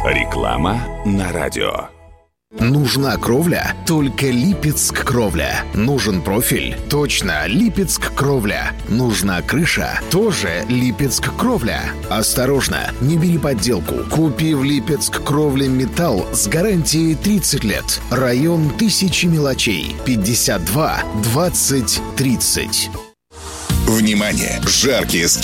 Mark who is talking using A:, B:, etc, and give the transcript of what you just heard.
A: Реклама на радио.
B: Нужна кровля? Только Липецк кровля. Нужен профиль? Точно, Липецк кровля. Нужна крыша? Тоже Липецк кровля. Осторожно, не бери подделку. Купи в Липецк кровля металл с гарантией 30 лет. Район Тысячи мелочей. 52 20 30.
A: Внимание! Жаркие